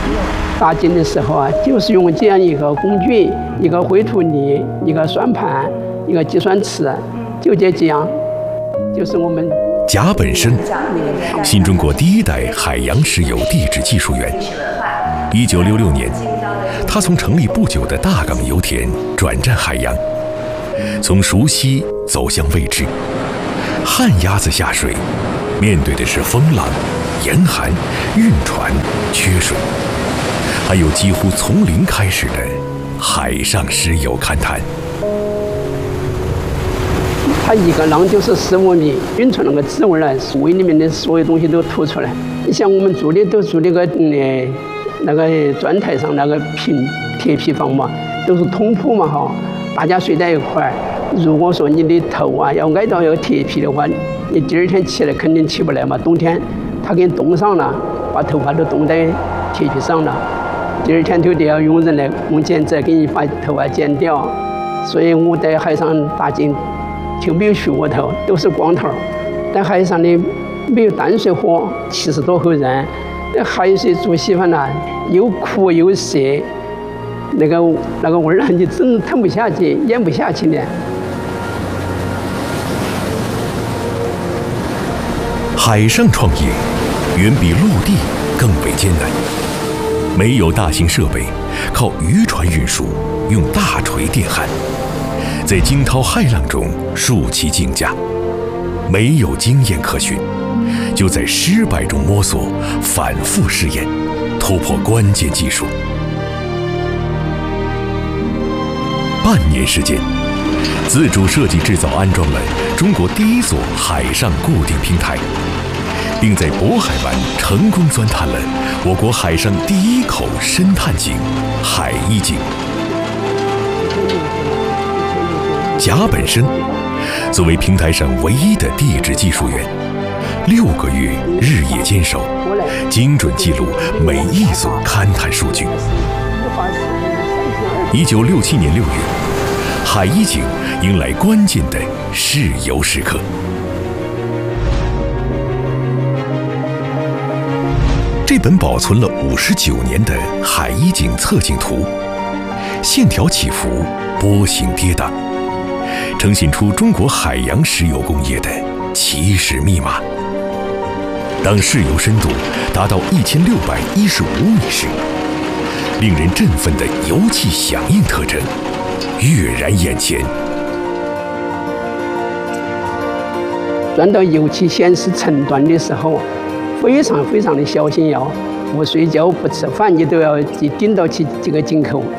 打井的时候啊，就是用这样一个工具，一个绘图仪，一个算盘，一个计算尺，就这样，就是我们。 贾本生，新中国第一代海洋石油地质技术员。1966年，他从成立不久的大港油田转战海洋，从熟悉走向未知。旱鸭子下水，面对的是风浪、严寒、运船、缺水，还有几乎从零开始的海上石油勘探。 它一个浪就是15米，运出那个滋味来，胃里面的所有东西都吐出来。你像我们住的都住那个砖台上那个铁皮房嘛，都是通铺嘛哈，大家睡在一块儿。如果说你的头啊要挨到那个铁皮的话，你第二天起来肯定起不来嘛。冬天它给你冻上了，把头发都冻在铁皮上了，第二天就得要用人来用剪子给你把头发剪掉。所以我在海上打井。就没有噱头，都是光头。在海上的没有淡水河，70多口人，海水煮稀饭了，又苦又涩，那个味儿你真吞不下去，咽不下去的。 海上创业远比陆地更为艰难，没有大型设备，靠渔船运输，用大锤电焊。在惊涛骇浪中竖起井架，没有经验可循，就在失败中摸索，反复试验，突破关键技术。半年时间，自主设计制造安装了中国第一座海上固定平台，并在渤海湾成功钻探了我国海上第一口深探井——海一井。贾本生作为平台上唯一的地质技术员，6个月日夜坚守，精准记录每一组勘探数据。1967年6月，海一井迎来关键的试油时刻。这本保存了59年的海一井测井图，线条起伏，波形跌宕，呈现出中国海洋石油工业的起始密码。当试油深度达到1615米时，令人振奋的油气响应特征跃然眼前。钻到油气显示层段的时候，非常的小心，要不睡觉不吃饭，你都要顶到起这个井口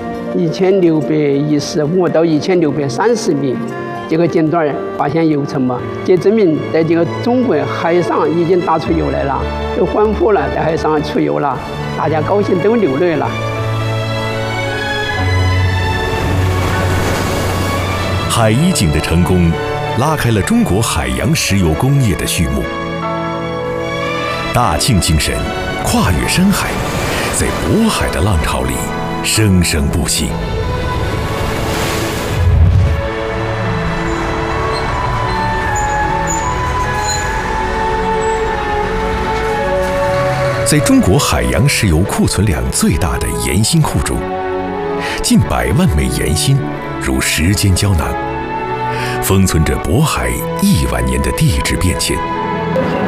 ，1615到1630米。这个井段发现油层嘛，这证明在这个中国海上已经打出油来了，都欢呼了，在海上出油了，大家高兴都流泪了。 海一井的成功，拉开了中国海洋石油工业的序幕。大庆精神跨越山海，在渤海的浪潮里生生不息。在中国海洋石油库存量最大的盐辛库中，近100万枚盐辛如时间胶囊，封存着渤海亿万年的地质变迁。